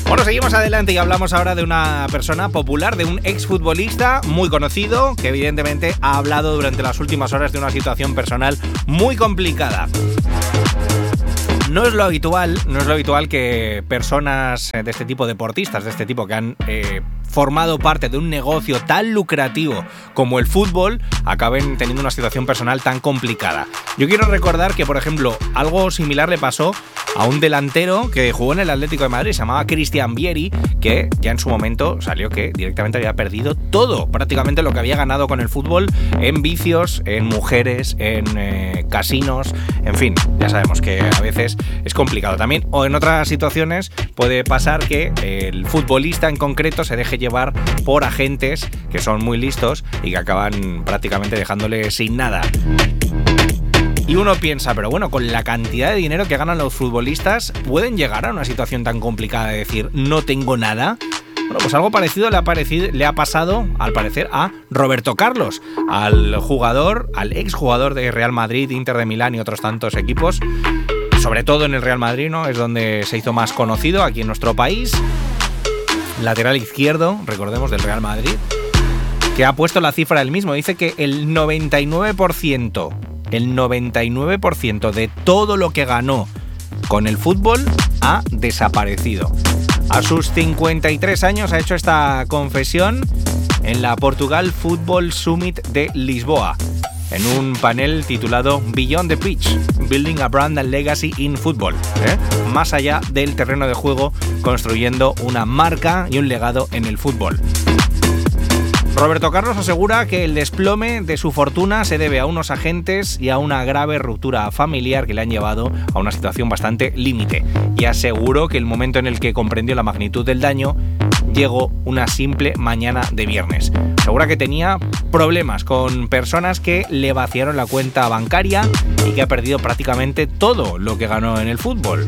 Bueno, seguimos adelante y hablamos ahora de una persona popular, de un exfutbolista muy conocido que evidentemente ha hablado durante las últimas horas de una situación personal muy complicada. No es lo habitual que personas de este tipo, deportistas de este tipo, que han formado parte de un negocio tan lucrativo como el fútbol, acaben teniendo una situación personal tan complicada. Yo quiero recordar que, por ejemplo, algo similar le pasó a un delantero que jugó en el Atlético de Madrid, se llamaba Cristian Vieri, que ya en su momento salió que directamente había perdido todo, prácticamente lo que había ganado con el fútbol, en vicios, en mujeres, en casinos, en fin, ya sabemos que a veces es complicado también, o en otras situaciones puede pasar que el futbolista en concreto se deje llevar por agentes que son muy listos y que acaban prácticamente dejándole sin nada. Y uno piensa, pero bueno, con la cantidad de dinero que ganan los futbolistas, ¿pueden llegar a una situación tan complicada de decir no tengo nada? Bueno, pues algo parecido le ha pasado, al parecer, a Roberto Carlos, al exjugador de Real Madrid, Inter de Milán y otros tantos equipos, sobre todo en el Real Madrid, ¿no? Es donde se hizo más conocido aquí en nuestro país. Lateral izquierdo, recordemos, del Real Madrid, que ha puesto la cifra él mismo. Dice que el 99% de todo lo que ganó con el fútbol ha desaparecido. A sus 53 años ha hecho esta confesión en la Portugal Football Summit de Lisboa, en un panel titulado Beyond the Pitch, Building a Brand and Legacy in Football, más allá del terreno de juego, construyendo una marca y un legado en el fútbol. Roberto Carlos asegura que el desplome de su fortuna se debe a unos agentes y a una grave ruptura familiar que le han llevado a una situación bastante límite, y aseguró que el momento en el que comprendió la magnitud del daño llegó una simple mañana de viernes. Asegura que tenía problemas con personas que le vaciaron la cuenta bancaria y que ha perdido prácticamente todo lo que ganó en el fútbol.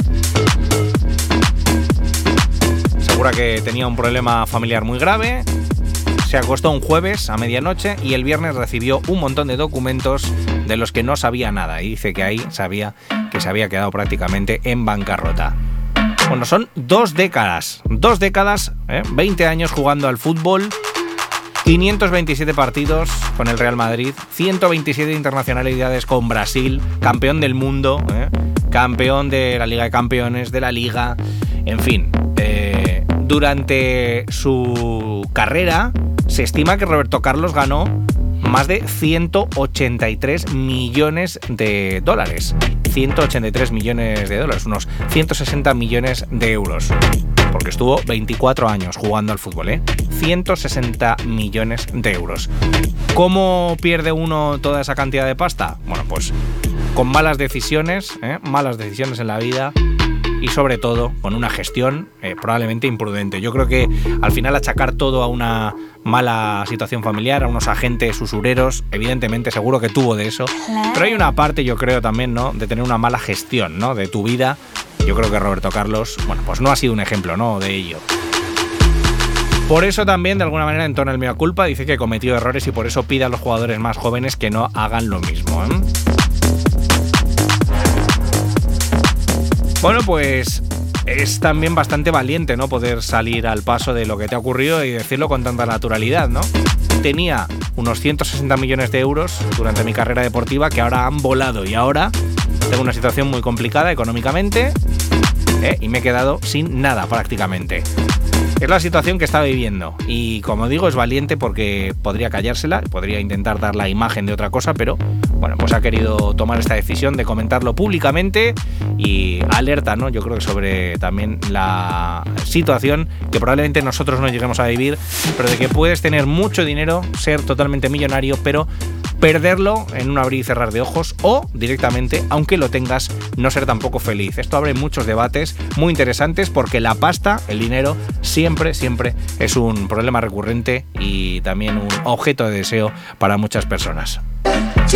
Asegura que tenía un problema familiar muy grave. Se acostó un jueves a medianoche y el viernes recibió un montón de documentos de los que no sabía nada, y dice que ahí sabía que se había quedado prácticamente en bancarrota. Bueno, son 2 décadas, 20 años jugando al fútbol, 527 partidos con el Real Madrid, 127 internacionalidades con Brasil, campeón del mundo, campeón de la Liga de Campeones, de la Liga, en fin. Durante su carrera se estima que Roberto Carlos ganó más de 183 millones de dólares. 183 millones de dólares, unos 160 millones de euros. Porque estuvo 24 años jugando al fútbol, 160 millones de euros. ¿Cómo pierde uno toda esa cantidad de pasta? Bueno, pues con malas decisiones en la vida, y sobre todo con una gestión probablemente imprudente. Yo creo que al final achacar todo a una mala situación familiar, a unos agentes usureros, evidentemente seguro que tuvo de eso, pero hay una parte, yo creo también, ¿no?, de tener una mala gestión, ¿no?, de tu vida. Yo creo que Roberto Carlos, bueno, pues no ha sido un ejemplo, ¿no?, de ello. Por eso también, de alguna manera, entona el mea culpa, dice que cometió errores y por eso pide a los jugadores más jóvenes que no hagan lo mismo, Bueno, pues es también bastante valiente, ¿no?, poder salir al paso de lo que te ha ocurrido y decirlo con tanta naturalidad, ¿no? Tenía unos 160 millones de euros durante mi carrera deportiva que ahora han volado y ahora tengo una situación muy complicada económicamente, y me he quedado sin nada prácticamente. Es la situación que está viviendo y, como digo, es valiente porque podría callársela, podría intentar dar la imagen de otra cosa, pero bueno, pues ha querido tomar esta decisión de comentarlo públicamente y alerta, ¿no?, yo creo que sobre también la situación que probablemente nosotros no lleguemos a vivir, pero de que puedes tener mucho dinero, ser totalmente millonario, pero perderlo en un abrir y cerrar de ojos, o directamente, aunque lo tengas, no ser tampoco feliz. Esto abre muchos debates muy interesantes porque la pasta, el dinero, siempre es un problema recurrente y también un objeto de deseo para muchas personas.